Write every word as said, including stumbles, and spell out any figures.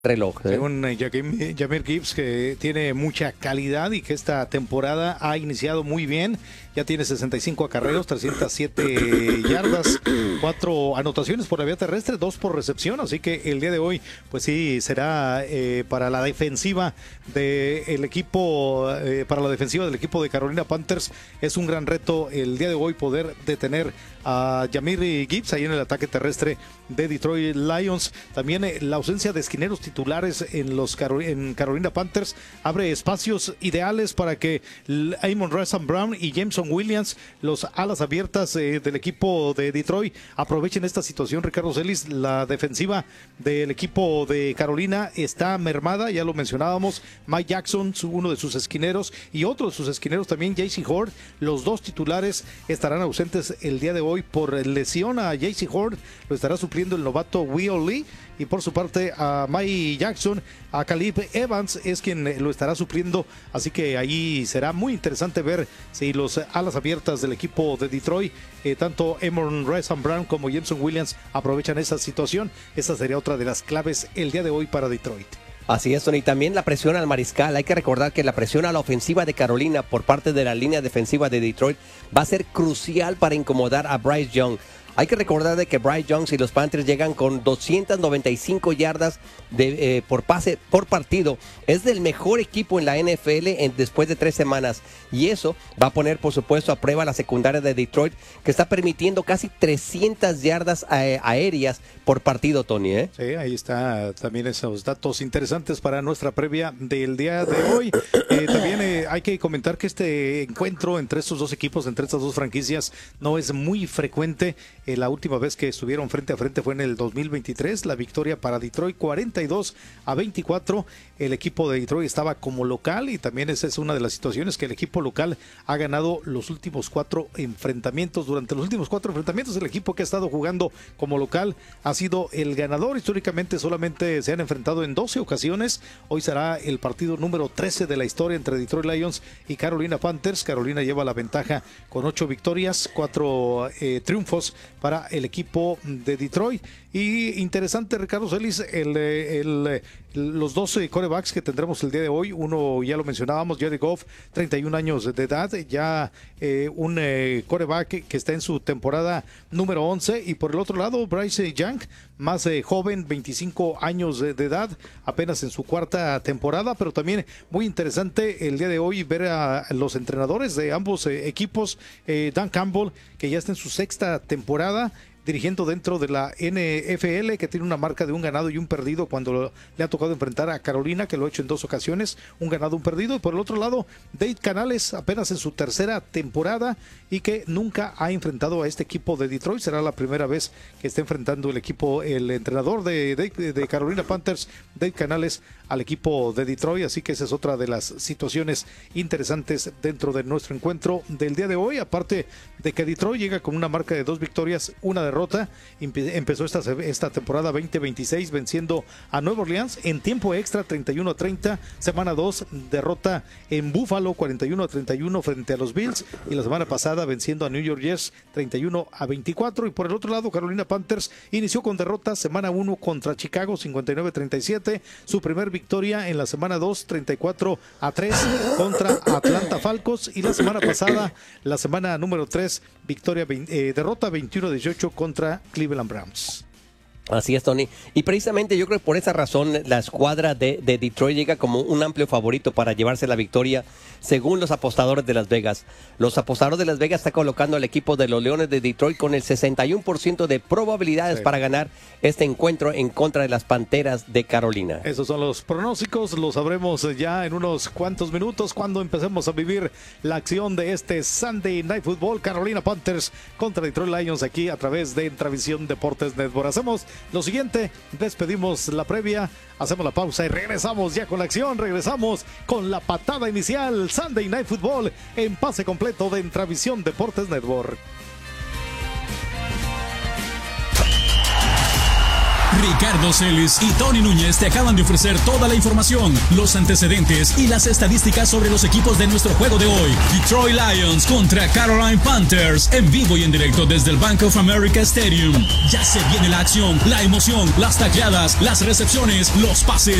reloj. ¿eh? Según eh, Jahmyr Gibbs, que tiene mucha calidad y que esta temporada ha iniciado muy bien. Ya tiene sesenta y cinco acarreos, trescientas siete yardas, cuatro anotaciones por la vía terrestre, dos por recepción. Así que el día de hoy, pues sí, será eh, para la defensiva del equipo, eh, para la defensiva del equipo de Carolina Panthers. Es un gran reto el día de hoy poder detener a Jahmyr Gibbs ahí en el ataque terrestre de Detroit Lions. También eh, la ausencia de esquineros titulares en los Caro- en Carolina Panthers abre espacios ideales para que Amon-Ra Saint Brown y Jameson Williams, los alas abiertas eh, del equipo de Detroit, aprovechen esta situación. Ricardo Celis, la defensiva del equipo de Carolina está mermada, ya lo mencionábamos. Mike Jackson, uno de sus esquineros, y otro de sus esquineros también, J C Horn, los dos titulares estarán ausentes el día de hoy por lesión. A J C Horn lo estará supliendo el novato Will Lee, y por su parte a Mike Jackson, a Caleb Evans es quien lo estará supliendo. Así que ahí será muy interesante ver si los alas abiertas del equipo de Detroit, eh, tanto Amon-Ra Saint Brown como Jameson Williams, aprovechan esa situación. Esa sería otra de las claves el día de hoy para Detroit. Así es, Tony. También la presión al mariscal. Hay que recordar que la presión a la ofensiva de Carolina por parte de la línea defensiva de Detroit va a ser crucial para incomodar a Bryce Young. Hay que recordar de que Bryce Young y los Panthers llegan con doscientas noventa y cinco yardas de, eh, por pase por partido. Es del mejor equipo en la N F L en, después de tres semanas. Y eso va a poner, por supuesto, a prueba la secundaria de Detroit, que está permitiendo casi trescientas yardas a, aéreas por partido, Tony. ¿eh? Sí, ahí está también esos datos interesantes para nuestra previa del día de hoy. Eh, también eh, hay que comentar que este encuentro entre estos dos equipos, entre estas dos franquicias, no es muy frecuente. Eh, la última vez que estuvieron frente a frente fue en el dos mil veintitrés, la victoria para Detroit cuarenta y dos a veinticuatro. El equipo de Detroit estaba como local, y también esa es una de las situaciones, que el equipo local ha ganado los últimos cuatro enfrentamientos. Durante los últimos cuatro enfrentamientos, el equipo que ha estado jugando como local ha sido el ganador. Históricamente solamente se han enfrentado en doce ocasiones. Hoy será el partido número trece de la historia entre Detroit Lions y Carolina Panthers. Carolina lleva la ventaja con ocho victorias, cuatro eh, triunfos para el equipo de Detroit. Y interesante, Ricardo Celis, el, el, el, los doce quarterbacks que tendremos el día de hoy. Uno ya lo mencionábamos, Jared Goff, treinta y un años de edad, ya eh, un eh, quarterback que, que está en su temporada número once. Y por el otro lado, Bryce Young, más eh, joven, veinticinco años de, de edad, apenas en su cuarta temporada. Pero también muy interesante el día de hoy ver a los entrenadores de ambos eh, equipos. eh, Dan Campbell, que ya está en su sexta temporada dirigiendo dentro de la N F L, que tiene una marca de un ganado y un perdido cuando le ha tocado enfrentar a Carolina, que lo ha hecho en dos ocasiones, un ganado, un perdido. Y por el otro lado, Dave Canales, apenas en su tercera temporada, y que nunca ha enfrentado a este equipo de Detroit. Será la primera vez que está enfrentando el equipo, el entrenador de, de, de Carolina Panthers, Dave Canales, al equipo de Detroit. Así que esa es otra de las situaciones interesantes dentro de nuestro encuentro del día de hoy. Aparte de que Detroit llega con una marca de dos victorias, una derrota. Empezó esta, esta temporada veinte veintiséis venciendo a Nueva Orleans en tiempo extra treinta y uno a treinta. Semana dos, derrota en Buffalo cuarenta y uno a treinta y uno frente a los Bills. Y la semana pasada venciendo a New York Jets treinta y uno a veinticuatro. Y por el otro lado, Carolina Panthers inició con derrota semana uno contra Chicago cincuenta y nueve a treinta y siete. Su primer victoria en la semana dos, treinta y cuatro a tres contra Atlanta Falcons. Y la semana pasada, la semana número tres, victoria, eh, derrota veintiuno a dieciocho contra Cleveland Browns. Así es, Tony. Y precisamente yo creo que por esa razón la escuadra de, de Detroit llega como un amplio favorito para llevarse la victoria, según los apostadores de Las Vegas. Los apostadores de Las Vegas están colocando al equipo de los Leones de Detroit con el sesenta y uno por ciento de probabilidades sí. para ganar este encuentro en contra de las Panteras de Carolina. Esos son los pronósticos, los sabremos ya en unos cuantos minutos cuando empecemos a vivir la acción de este Sunday Night Football. Carolina Panthers contra Detroit Lions, aquí a través de Intravisión Deportes Network. Hacemos lo siguiente, despedimos la previa, hacemos la pausa y regresamos ya con la acción, regresamos con la patada inicial. Sunday Night Football en pase completo de Intravisión Deportes Network. Ricardo Celis y Tony Núñez te acaban de ofrecer toda la información, los antecedentes y las estadísticas sobre los equipos de nuestro juego de hoy. Detroit Lions contra Carolina Panthers, en vivo y en directo desde el Bank of America Stadium. Ya se viene la acción, la emoción, las tacleadas, las recepciones, los pases